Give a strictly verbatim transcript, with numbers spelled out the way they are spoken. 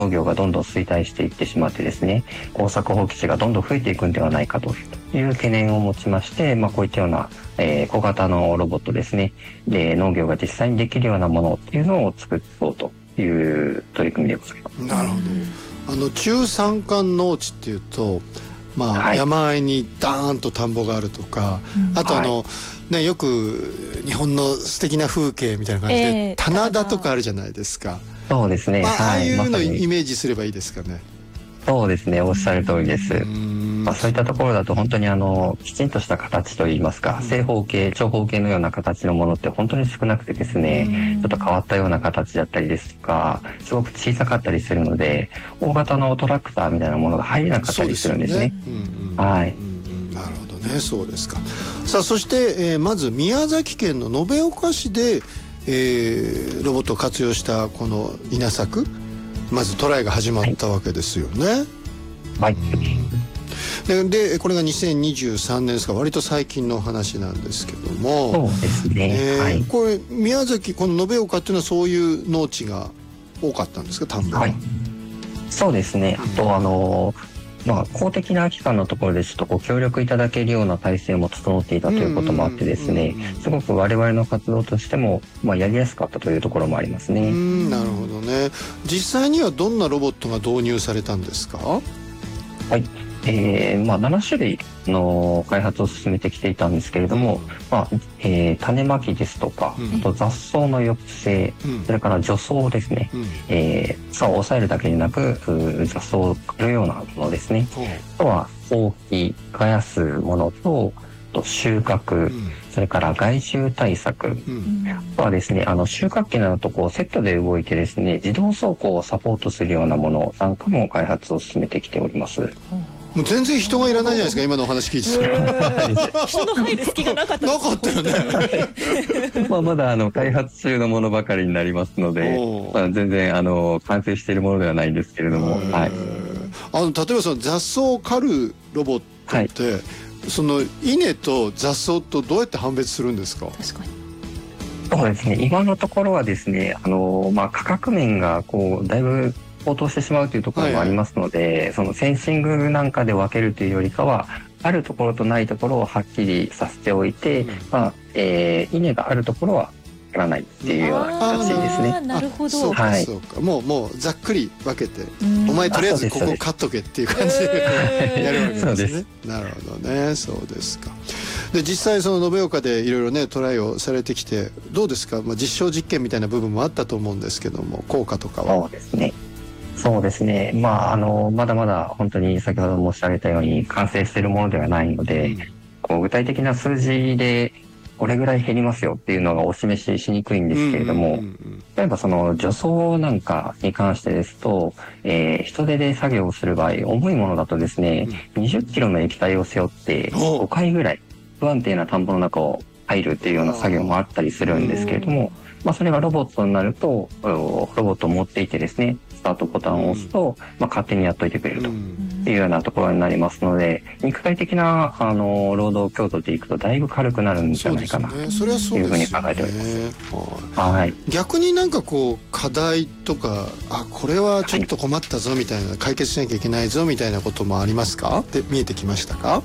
農業がどんどん衰退していってしまってですね、耕作放棄地がどんどん増えていくんではないかという懸念を持ちまして、まあ、こういったような、えー、小型のロボットですね、で農業が実際にできるようなものっていうのを作ろうという取り組みでございます。 なるほど。あの中山間農地っていうと、まあ、はい、山あいにダーンと田んぼがあるとか、うん、あとあの、はい、ね、よく日本の素敵な風景みたいな感じで、えー、棚田とかあるじゃないですか。 そうですね、 まあ、 はい、 ああいうのをイメージすればいいですかね。 そうですね、おっしゃる通りです。まあ、そういったところだと本当にあのきちんとした形といいますか、正方形長方形のような形のものって本当に少なくてですね、ちょっと変わったような形だったりですとか、すごく小さかったりするので、大型のトラクターみたいなものが入れなかったりするんですね。はい。 なるほどね、そうですか。さあ、そして、えー、まず宮崎県の延岡市で、えー、ロボットを活用したこの稲作、まずトライが始まったわけですよね。 はい。 で, でこれがにせんにじゅうさんねんですから、割と最近の話なんですけども。 そうですね、 えーはい、 これ宮崎、この延岡っていうのはそういう農地が多かったんですか、田んぼは。 はい、そうですね。あと、うん、あのまあ、公的な機関のところでちょっとご協力いただけるような体制も整っていたということもあってですね、すごく我々の活動としても、まあ、やりやすかったというところもありますね。 うん、なるほどね。実際にはどんなロボットが導入されたんですか？ はい、えーまあ、なな種類の開発を進めてきていたんですけれども、うん、まあえー、種まきですとか、うん、あと雑草の抑制、うん、それから除草ですね、うん、えー、草を抑えるだけでなく雑草を刈るようなものですね、うん、あとは放棄耕すものと、と収穫、うん、それから害虫対策、うん、あとはですね、あの収穫機などとこうセットで動いてですね、自動走行をサポートするようなものなんかも開発を進めてきております。 もう全然人がいらないじゃないですか、今のお話聞いて人の入る隙がなかったなかったよねまあまだあの開発中のものばかりになりますので、まあ、全然あの完成しているものではないんですけれども、はい、 あの例えばその雑草を刈るロボットって、はい、その稲と雑草とどうやって判別するんですか？ 確かに。 そうですね、今のところはですね、あの、まあ、価格面がこうだいぶ高騰してしまうというところもありますので、はいはい、そのセンシングなんかで分けるというよりかは、あるところとないところをはっきりさせておいて、うん、まあえー、稲があるところはやらないっていうような形ですね。 なるほど。 そうかそうか、はい、もうもうざっくり分けて、お前とりあえずここカットけっていう感じでやるわけですね。なるほどね、そうですか。で実際その延岡でいろいろねトライをされてきてどうですか？まあ、実証実験みたいな部分もあったと思うんですけども、効果とかは。 そうですね。そうですね。まあ、あの、まだまだ本当に先ほど申し上げたように完成しているものではないので、うん、こう具体的な数字でこれぐらい減りますよっていうのがお示ししにくいんですけれども、例えばその除草なんかに関してですと、えー、人手で作業をする場合、重いものだとですね、うん、にじゅっキロの液体を背負ってごかいぐらい不安定な田んぼの中を入るっていうような作業もあったりするんですけれども、まあ、それがロボットになると、ロボットを持っていてですね、スタートボタンを押すと、まあ、勝手にやっといてくれるというようなところになりますので、肉体的なあの労働強度でいくとだいぶ軽くなるんじゃないかなというふうに考えております。はい。 逆になんかこう課題とか、あ、これはちょっと困ったぞみたいな、解決しなきゃいけないぞみたいなこともありますか？で見えてきましたか？